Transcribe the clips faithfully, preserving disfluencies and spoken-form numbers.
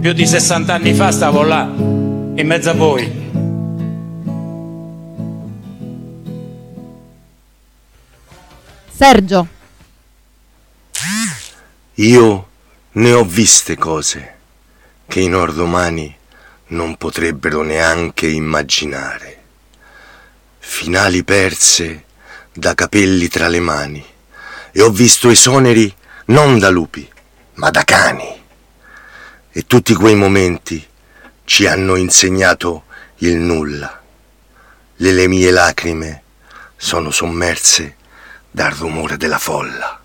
Più di sessanta anni fa stavo là, in mezzo a voi. Sergio. Io ne ho viste cose che i nordomani non potrebbero neanche immaginare. Finali perse da capelli tra le mani, e ho visto esoneri non da lupi, ma da cani. E tutti quei momenti ci hanno insegnato il nulla. Le, le mie lacrime sono sommerse dal rumore della folla.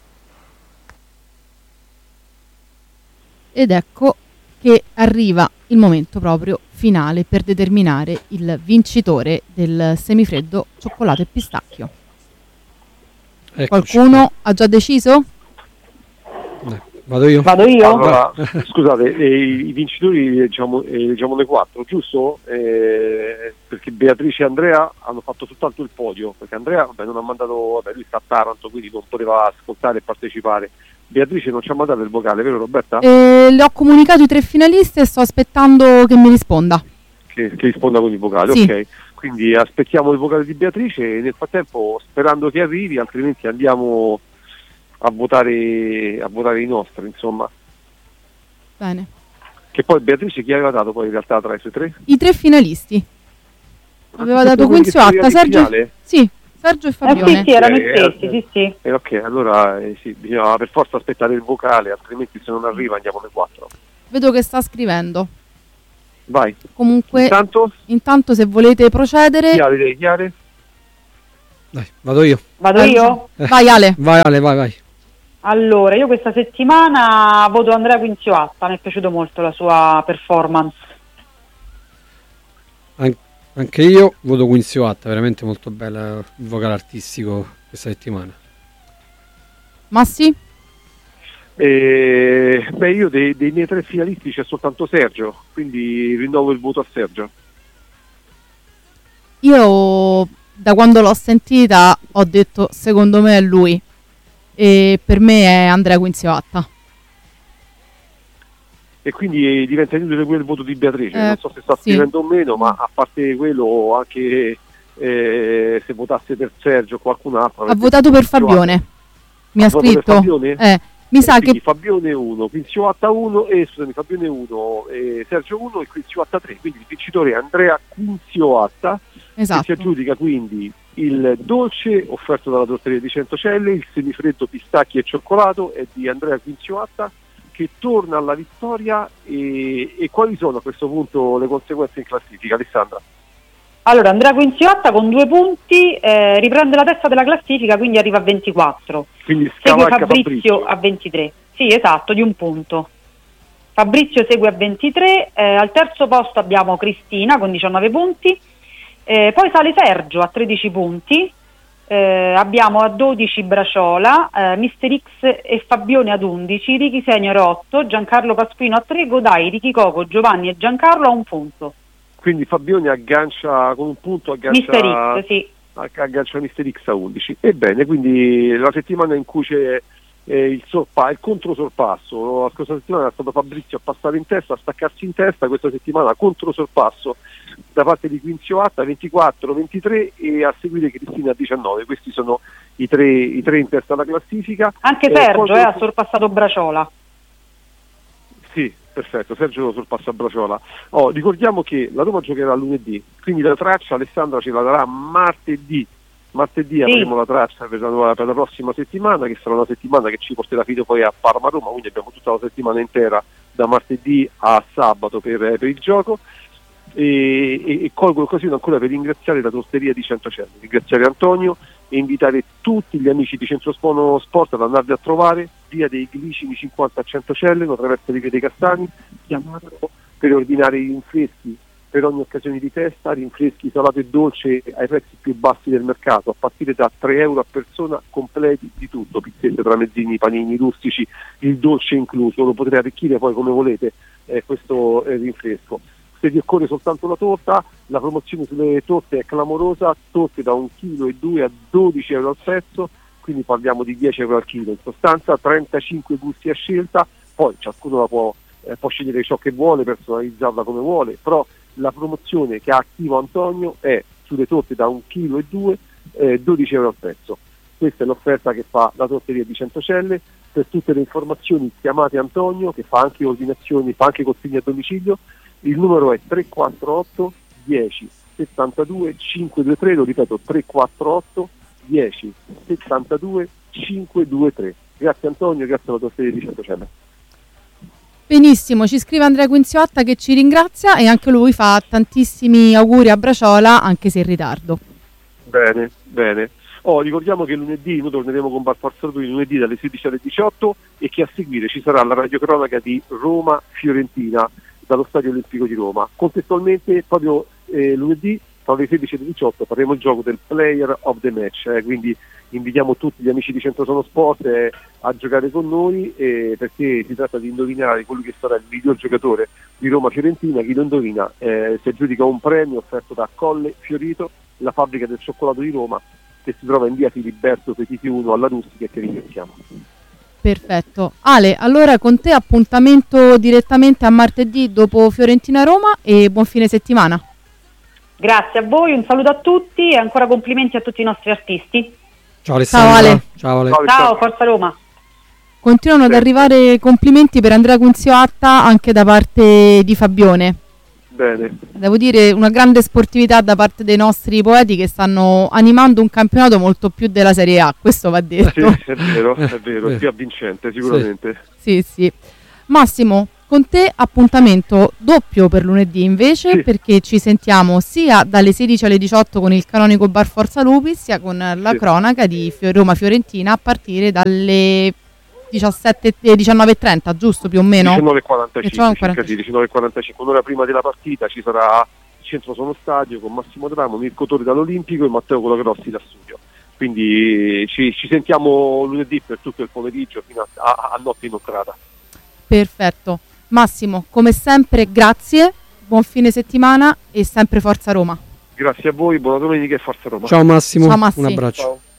Ed ecco che arriva il momento proprio finale per determinare il vincitore del semifreddo cioccolato e pistacchio. Eccoci. Qualcuno ha già deciso? Eh, vado io? Vado io? Allora, scusate, eh, i vincitori leggiamo, eh, leggiamo le quattro, giusto? Eh, perché Beatrice e Andrea hanno fatto soltanto il podio, perché Andrea vabbè, non ha mandato, vabbè, lui sta a Taranto, quindi non poteva ascoltare e partecipare. Beatrice non ci ha mandato il vocale, vero Roberta? Eh, le ho comunicato i tre finalisti e sto aspettando che mi risponda. Che, che risponda con il vocale, Sì. Ok. Quindi aspettiamo il vocale di Beatrice e nel frattempo, sperando che arrivi, altrimenti andiamo a votare, a votare i nostri, insomma. Bene. Che poi Beatrice chi aveva dato poi in realtà tra i suoi tre? I tre finalisti. Aveva Ah, dato quelli che Quinzio Atta, sono arrivati in Sergio. finale? Sì, Sergio e Eh, Fabione. sì, sì, erano i Eh, stessi, eh, sì, sì. Eh, ok, allora eh, sì, bisognava per forza aspettare il vocale, altrimenti se non arriva andiamo alle quattro. Vedo che sta scrivendo. Vai. Comunque, Intanto, intanto se volete procedere... chiare, dei chiare. Dai, vado io. Vado io? Eh. Vai Ale. Vai Ale, vai, vai. Allora, io questa settimana voto Andrea Quinzioatta, mi è piaciuto molto la sua performance. An- anche io voto Quinzio Atta, veramente molto bella il vocale artistico questa settimana. Massi? Eh, beh, io dei, dei miei tre finalisti c'è soltanto Sergio, quindi rinnovo il voto a Sergio. Io da quando l'ho sentita ho detto secondo me è lui e per me è Andrea Quinzioatta. E quindi diventa inutile quel voto di Beatrice, Eh, non so se sta sì. scrivendo o meno, ma a parte quello anche eh, se votasse per Sergio o qualcun altro. Ha votato per Fabione. Mi ha Ha votato per scritto. Fabione? Eh, mi Eh, sa quindi che Fabione uno, Quinzioatta uno e scusami, Fabione uno, eh, Sergio uno e Quinzioatta tre, quindi il vincitore è Andrea Quinzioatta, esatto. che si aggiudica quindi il dolce offerto dalla torteria di Centocelle, il semifreddo pistacchi e cioccolato è di Andrea Quinzioatta, che torna alla vittoria. E, e quali sono a questo punto le conseguenze in classifica, Alessandra? Allora, Andrea Quinzioatta con due punti eh, riprende la testa della classifica, quindi arriva a ventiquattro. Quindi Segue scavalca Fabrizio, Fabrizio. a ventitré. Sì, esatto, di un punto. Fabrizio segue a ventitré, eh, al terzo posto abbiamo Cristina con diciannove punti, eh, poi sale Sergio a tredici punti, eh, abbiamo a dodici Braciola, eh, Mister X e Fabione ad undici, Ricky Senior a otto, Giancarlo Pasquino a tre, Godai, Ricky Coco, Giovanni e Giancarlo a un punto. Quindi Fabione aggancia con un punto, aggancia Mister X, sì. aggancia Mister X a undici. Ebbene, quindi la settimana in cui c'è eh, il, sorpa- il controsorpasso, la scorsa settimana è stato Fabrizio a passare in testa, a staccarsi in testa, questa settimana controsorpasso da parte di Quinzioatta ventiquattro ventitré e a seguire Cristina a diciannove. Questi sono i tre, i tre in testa alla classifica. Anche Eh, Sergio poi- eh, ha sorpassato Braciola. Sì, perfetto, Sergio lo sorpassa a Braciola. Oh, ricordiamo che la Roma giocherà lunedì, quindi la traccia Alessandra ce la darà martedì. Martedì Sì. avremo la traccia per la, per la prossima settimana, che sarà una settimana che ci porterà fino poi a Parma-Roma, quindi abbiamo tutta la settimana intera da martedì a sabato per, per il gioco. E, e, e colgo l'occasione ancora per ringraziare la torteria di Centocelle, ringraziare Antonio e invitare tutti gli amici di Centrospono Sport ad andarli a trovare via dei Glicini cinquanta a Centocelle, non attraverso le vie dei Castani, chiamatelo per ordinare i rinfreschi per ogni occasione di festa, rinfreschi salato e dolce ai prezzi più bassi del mercato, a partire da tre euro a persona, completi di tutto, pizzette, tramezzini, panini rustici, il dolce incluso, lo potrete arricchire poi come volete eh, questo eh, rinfresco. Se vi occorre soltanto la torta, la promozione sulle torte è clamorosa, torte da un chilo e due a dodici euro al pezzo, quindi parliamo di dieci euro al chilo, in sostanza trentacinque gusti a scelta, poi ciascuno la può eh, può scegliere ciò che vuole, personalizzarla come vuole, però la promozione che ha attivo Antonio è sulle torte da un chilo e due, eh, dodici euro al pezzo. Questa è l'offerta che fa la torteria di Centocelle. Per tutte le informazioni chiamate Antonio, che fa anche ordinazioni, fa anche consegne a domicilio. Il numero è tre quattro otto dieci settantadue cinquecentoventitré, lo ripeto, tre quattro otto dieci settantadue cinquecentoventitré. Grazie Antonio, grazie alla torteria di Centocelle. Benissimo, ci scrive Andrea Quinziotta che ci ringrazia e anche lui fa tantissimi auguri a Braciola, anche se in ritardo. Bene, bene. Oh, ricordiamo che lunedì noi torneremo con Bar Forza Roma lunedì dalle sedici alle diciotto e che a seguire ci sarà la radiocronaca di Roma-Fiorentina dallo Stadio Olimpico di Roma. Contestualmente proprio eh, lunedì tra le sedici e le diciotto faremo il gioco del Player of the Match, eh, quindi invitiamo tutti gli amici di Centrosono Sport eh, a giocare con noi eh, perché si tratta di indovinare colui che sarà il miglior giocatore di Roma-Fiorentina. Chi lo indovina eh, si aggiudica un premio offerto da Colle Fiorito, la fabbrica del cioccolato di Roma, che si trova in via Filiberto Petiti uno alla Rustica, e che ringraziamo. Perfetto. Ale, allora con te appuntamento direttamente a martedì dopo Fiorentina-Roma e buon fine settimana. Grazie a voi, un saluto a tutti e ancora complimenti a tutti i nostri artisti. Ciao Alessandra. Ciao Ale. Ciao Ale. Ciao, Ciao, Forza Roma. Continuano ad arrivare complimenti per Andrea Quinziotta anche da parte di Fabione. Bene. Devo dire una grande sportività da parte dei nostri poeti che stanno animando un campionato molto più della Serie A, questo va detto. Sì, è vero, è vero, è più avvincente sicuramente. Sì, sì. Massimo, con te appuntamento doppio per lunedì invece, sì, perché ci sentiamo sia dalle sedici alle diciotto con il canonico Bar Forza Lupi, sia con la sì, cronaca di Roma-Fiorentina a partire dalle diciassette, diciannove e trenta, giusto più o meno? diciannove e quarantacinque, diciannove circa sì, diciannove e quarantacinque, un'ora prima della partita ci sarà il Centro Sono Stadio con Massimo Dramo, Mirko Torri dall'Olimpico e Matteo Colagrossi da Studio. Quindi ci, ci sentiamo lunedì per tutto il pomeriggio fino a, a, a notte inoltrata. Perfetto. Massimo, come sempre grazie, buon fine settimana e sempre Forza Roma. Grazie a voi, buona domenica e Forza Roma. Ciao Massimo, Ciao Massi. un abbraccio. Ciao.